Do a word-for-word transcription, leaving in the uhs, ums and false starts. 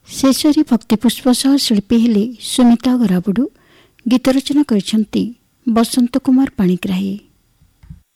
शेषरे भक्तिपुष्प सह शिल्पी हेले सुमिता गराबुडू। गीत रचना କରିଛନ୍ତି बसंत कुमार पाणिग्राही।